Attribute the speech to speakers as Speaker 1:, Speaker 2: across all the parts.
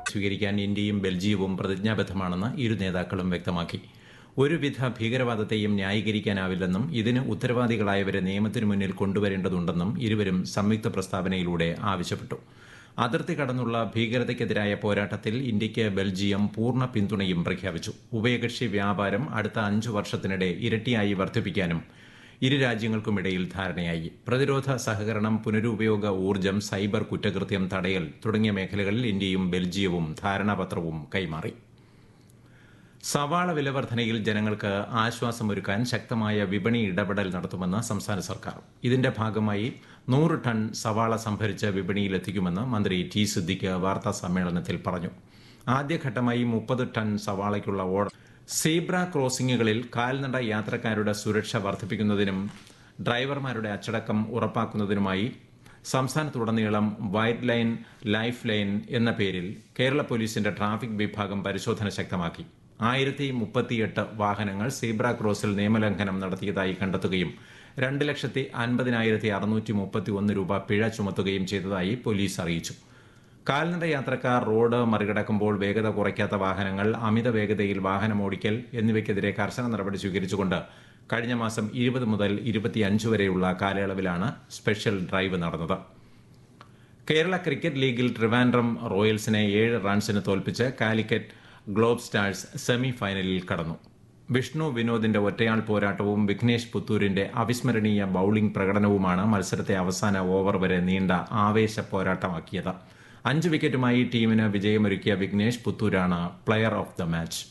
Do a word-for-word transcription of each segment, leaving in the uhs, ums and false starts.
Speaker 1: സ്വീകരിക്കാൻ ഇന്ത്യയും ബെൽജിയവും പ്രതിജ്ഞാബദ്ധമാണെന്ന് ഇരു നേതാക്കളും വ്യക്തമാക്കി. ഒരുവിധ ഭീകരവാദത്തെയും ന്യായീകരിക്കാനാവില്ലെന്നും ഇതിന് ഉത്തരവാദികളായവരെ നിയമത്തിനു മുന്നിൽ കൊണ്ടുവരേണ്ടതുണ്ടെന്നും ഇരുവരും സംയുക്ത പ്രസ്താവനയിലൂടെ ആവശ്യപ്പെട്ടു. അതിർത്തി കടന്നുള്ള ഭീകരതയ്ക്കെതിരായ പോരാട്ടത്തിൽ ഇന്ത്യയ്ക്ക് ബെൽജിയം പൂർണ്ണ പിന്തുണയും പ്രഖ്യാപിച്ചു. ഉഭയകക്ഷി വ്യാപാരം അടുത്ത അഞ്ചു വർഷത്തിനിടെ ഇരട്ടിയായി വർദ്ധിപ്പിക്കാനും ഇരു രാജ്യങ്ങൾക്കുമിടയിൽ ധാരണയായി. പ്രതിരോധ സഹകരണം, പുനരുപയോഗ ഊർജ്ജം, സൈബർ കുറ്റകൃത്യം തടയൽ തുടങ്ങിയ മേഖലകളിൽ ഇന്ത്യയും ബെൽജിയവും ധാരണാപത്രവും കൈമാറി. സവാള വിലവർദ്ധനയിൽ ജനങ്ങൾക്ക് ആശ്വാസമൊരുക്കാൻ ശക്തമായ വിപണി ഇടപെടൽ നടത്തുമെന്ന് സംസ്ഥാന സർക്കാർ. ഇതിന്റെ ഭാഗമായി നൂറ് ടൺ സവാള സംഭരിച്ച് വിപണിയിലെത്തിക്കുമെന്ന് മന്ത്രി ടി സിദ്ദിഖ് വാർത്താ സമ്മേളനത്തിൽ പറഞ്ഞു. ആദ്യഘട്ടമായി മുപ്പത് ടൺ സവാളയ്ക്കുള്ള ഓർഡർ. സീബ്ര ക്രോസിംഗുകളിൽ കാൽനട യാത്രക്കാരുടെ സുരക്ഷ വർദ്ധിപ്പിക്കുന്നതിനും ഡ്രൈവർമാരുടെ അച്ചടക്കം ഉറപ്പാക്കുന്നതിനുമായി സംസ്ഥാനത്തുടനീളം വൈറ്റ് ലൈൻ ലൈഫ് ലൈൻ എന്ന പേരിൽ കേരള പോലീസിന്റെ ട്രാഫിക് വിഭാഗം പരിശോധന ശക്തമാക്കി. ആയിരത്തി മുപ്പത്തിയെട്ട് വാഹനങ്ങൾ സീബ്ര ക്രോസിൽ നിയമലംഘനം നടത്തിയതായി കണ്ടെത്തുകയും രണ്ട് ലക്ഷത്തി അൻപതിനായിരത്തി അറുന്നൂറ്റി മുപ്പത്തി ഒന്ന് രൂപ പിഴ ചുമത്തുകയും ചെയ്തതായി പോലീസ് അറിയിച്ചു. കാൽനട യാത്രക്കാർ റോഡ് മറികടക്കുമ്പോൾ വേഗത കുറയ്ക്കാത്ത വാഹനങ്ങൾ, അമിത വേഗതയിൽ വാഹനമോടിക്കൽ എന്നിവയ്ക്കെതിരെ കർശന നടപടി സ്വീകരിച്ചുകൊണ്ട് കഴിഞ്ഞ മാസം ഇരുപത് മുതൽ ഇരുപത്തിയഞ്ച് വരെയുള്ള കാലയളവിലാണ് സ്പെഷ്യൽ ഡ്രൈവ് നടന്നത്. കേരള ക്രിക്കറ്റ് ലീഗിൽ ട്രിവാൻഡ്രം റോയൽസിനെ ഏഴ് റൺസിന് തോൽപ്പിച്ച് കാലിക്കറ്റ് ഗ്ലോബ് സ്റ്റാർസ് സെമി ഫൈനലിൽ കടന്നു. വിഷ്ണു വിനോദിന്റെ ഒറ്റയാൾ പോരാട്ടവും വിഘ്നേഷ് പുത്തൂരിന്റെ അവിസ്മരണീയ ബൌളിംഗ് പ്രകടനവുമാണ് മത്സരത്തെ അവസാന ഓവർ വരെ നീണ്ട ആവേശ പോരാട്ടമാക്കിയത്. അഞ്ച് വിക്കറ്റുമായി ടീമിന് വിജയമൊരുക്കിയ Vignesh പുത്തൂരാണ് player of the match.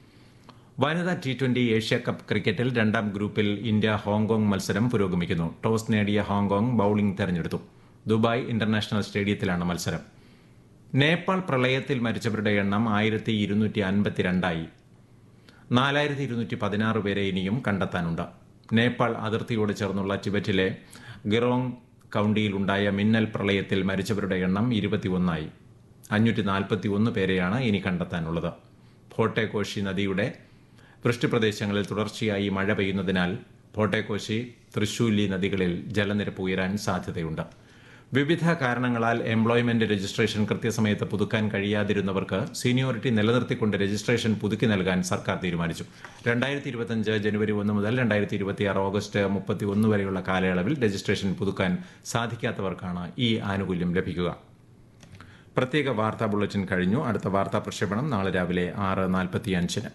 Speaker 1: വനിതാ ടി ട്വന്റി ഏഷ്യാകപ്പ് ക്രിക്കറ്റിൽ രണ്ടാം ഗ്രൂപ്പിൽ ഇന്ത്യ ഹോങ്കോങ് മത്സരം പുരോഗമിക്കുന്നു. ടോസ് നേടിയ ഹോങ്കോങ് ബൌളിംഗ് തെരഞ്ഞെടുത്തു. ദുബായ് ഇന്റർനാഷണൽ സ്റ്റേഡിയത്തിലാണ് മത്സരം. നേപ്പാൾ പ്രളയത്തിൽ മരിച്ചവരുടെ എണ്ണം ആയിരത്തി ഇരുന്നൂറ്റി അൻപത്തിരണ്ടായി. നാലായിരത്തി ഇരുന്നൂറ്റി പതിനാറ് പേരെ ഇനിയും കണ്ടെത്താനുണ്ട്. നേപ്പാൾ അതിർത്തിയോട് ചേർന്നുള്ള ടിബറ്റിലെ ഗിറോങ് കൌണ്ടിയിലുണ്ടായ മിന്നൽ പ്രളയത്തിൽ മരിച്ചവരുടെ എണ്ണം ഇരുപത്തിയൊന്നായി. അഞ്ഞൂറ്റി നാൽപ്പത്തി ഒന്ന് പേരെയാണ് ഇനി കണ്ടെത്താനുള്ളത്. ഭോട്ടെകോശി നദിയുടെ വൃഷ്ടിപ്രദേശങ്ങളിൽ തുടർച്ചയായി മഴ പെയ്യുന്നതിനാൽ ഭോട്ടെകോശി, തൃശൂലി നദികളിൽ ജലനിരപ്പ് ഉയരാൻ സാധ്യതയുണ്ട്. വിവിധ കാരണങ്ങളാൽ എംപ്ലോയ്മെന്റ് രജിസ്ട്രേഷൻ കൃത്യസമയത്ത് പുതുക്കാൻ കഴിയാതിരുന്നവർക്ക് സീനിയോറിറ്റി നിലനിർത്തിക്കൊണ്ട് രജിസ്ട്രേഷൻ പുതുക്കി നൽകാൻ സർക്കാർ തീരുമാനിച്ചു. രണ്ടായിരത്തി ഇരുപത്തിയഞ്ച് ജനുവരി ഒന്ന് മുതൽ രണ്ടായിരത്തി ഇരുപത്തിയാറ് ഓഗസ്റ്റ് മുപ്പത്തി ഒന്ന് വരെയുള്ള കാലയളവിൽ രജിസ്ട്രേഷൻ പുതുക്കാൻ സാധിക്കാത്തവർക്കാണ് ഈ ആനുകൂല്യം ലഭിക്കുക. പ്രത്യേക വാർത്താ ബുള്ളറ്റിൻ കഴിഞ്ഞു. അടുത്ത വാർത്താ പ്രക്ഷേപണം നാളെ രാവിലെ ആറ് നാൽപ്പത്തിയഞ്ചിന്.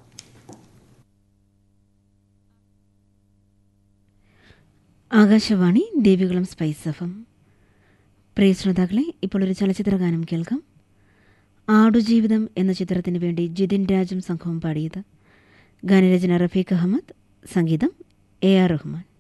Speaker 2: Akashvani Devikulam spice F M. പ്രിയ ശ്രോതാക്കളെ, ഇപ്പോൾ ഒരു ചലച്ചിത്ര ഗാനം കേൾക്കാം. ആടുജീവിതം എന്ന ചിത്രത്തിന് വേണ്ടി ജിതിൻ രാജും സംഘവും പാടിയത്. ഗാനരചന റഫീഖ് അഹമ്മദ്, സംഗീതം എ ആർ റഹ്മാൻ.